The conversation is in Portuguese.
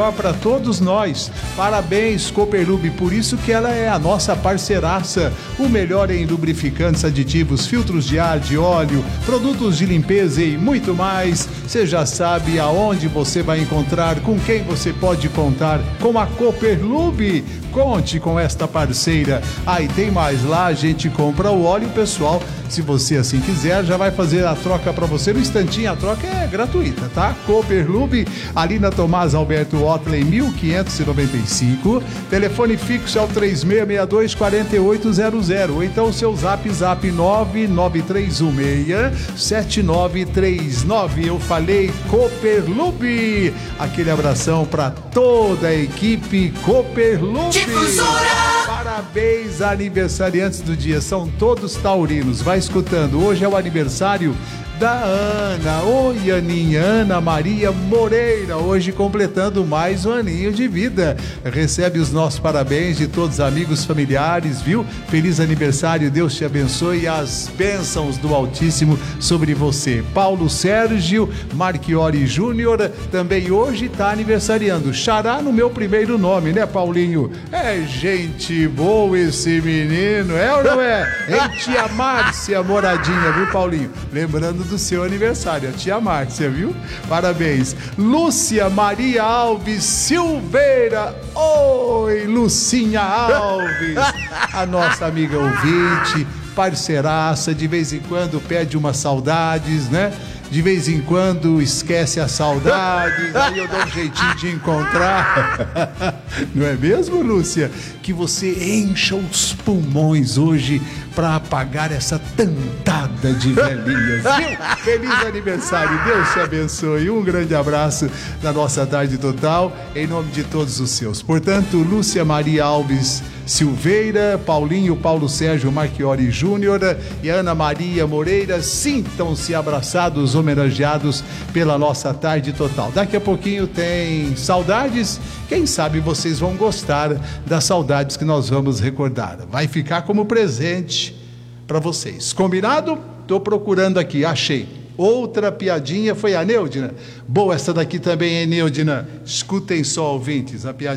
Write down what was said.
melhor para todos nós. Parabéns, Cooperlube, por isso que ela é a nossa parceiraça. O melhor em lubrificantes, aditivos, filtros de ar, de óleo, produtos de limpeza e muito mais. Você já sabe aonde você vai encontrar, com quem você pode contar, com a Cooperlube. Conte com esta parceira. Aí tem mais, lá a gente compra o óleo, pessoal. Se você assim quiser, já vai fazer a troca para você no instantinho. A troca é gratuita, tá? Cooperlube, ali na Tomás Alberto Otley, 1595. Telefone fixo é o 3662-4800. Ou então o seu zap 99316-7939. Eu falei Cooperlube. Aquele abração para toda a equipe Cooperlube. Parabéns, aniversariantes do dia, são todos taurinos. Vai escutando, hoje é o aniversário da Ana. Oi, Aninha, Ana Maria Moreira, hoje completando mais um aninho de vida. Recebe os nossos parabéns de todos os amigos, familiares, viu? Feliz aniversário, Deus te abençoe e as bênçãos do Altíssimo sobre você. Paulo Sérgio Marchiori Júnior também hoje está aniversariando. Xará no meu primeiro nome, né, Paulinho? É gente boa esse menino, é ou não é? Hein, tia Márcia Moradinha, viu, Paulinho? Lembrando do seu aniversário, a tia Márcia, viu? Parabéns. Lúcia Maria Alves Silveira. Oi, Lucinha Alves, a nossa amiga ouvinte, parceiraça, de vez em quando pede umas saudades, né? De vez em quando esquece as saudades, aí eu dou um jeitinho de encontrar. Não é mesmo, Lúcia? Que você encha os pulmões hoje para apagar essa tantada de velhinhas, viu? Feliz aniversário, Deus te abençoe. Um grande abraço da nossa tarde total, em nome de todos os seus. Portanto, Lúcia Maria Alves Silveira, Paulinho, Paulo Sérgio Marchiori Júnior e Ana Maria Moreira, sintam-se abraçados, homenageados pela nossa tarde total. Daqui a pouquinho tem saudades, quem sabe vocês vão gostar das saudades que nós vamos recordar. Vai ficar como presente para vocês. Combinado? Tô procurando aqui, achei. Outra piadinha foi a Neudina. Boa essa daqui também, hein, Neudina? Escutem só, ouvintes, a piadinha.